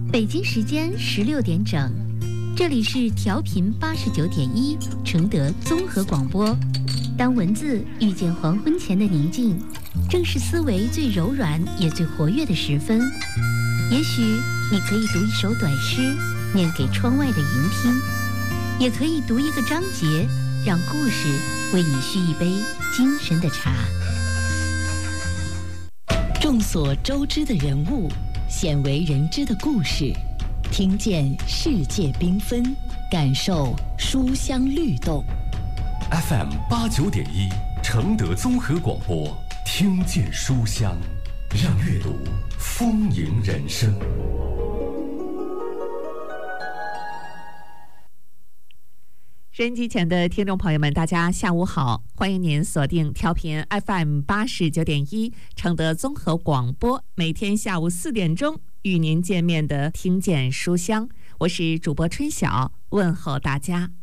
北京时间16点整，这里是调频89.1承德综合广播。当文字遇见黄昏前的宁静，正是思维最柔软也最活跃的时分。也许你可以读一首短诗，念给窗外的云听；也可以读一个章节，让故事为你续一杯精神的茶。众所周知的人物，鲜为人知的故事，听见世界缤纷，感受书香律动。 FM 89.1承德综合广播，听见书香，让阅读丰盈人生。 收音机前的听众朋友们，大家下午好，欢迎您锁定调频 FM 89.1承德综合广播，每天下午4点钟与您见面的听见书香，我是主播春晓，问候大家。